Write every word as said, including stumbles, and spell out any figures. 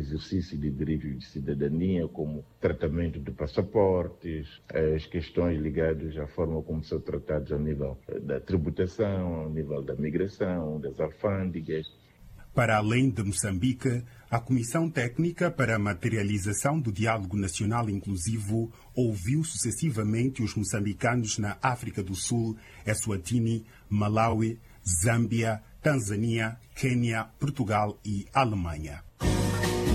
exercício de direitos de cidadania, como tratamento de passaportes, as questões ligadas à forma como são tratados a nível da tributação, a nível da migração, das alfândegas. Para além de Moçambique, a Comissão Técnica para a Materialização do Diálogo Nacional Inclusivo ouviu sucessivamente os moçambicanos na África do Sul, Eswatini, Malawi, Zâmbia, Tanzânia, Quênia, Portugal e Alemanha.